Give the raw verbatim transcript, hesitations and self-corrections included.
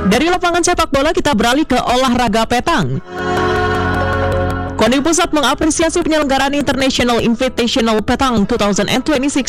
Dari lapangan sepak bola kita beralih ke olahraga petang. KONI Pusat mengapresiasi penyelenggaraan International Invitational Petang dua ribu dua puluh enam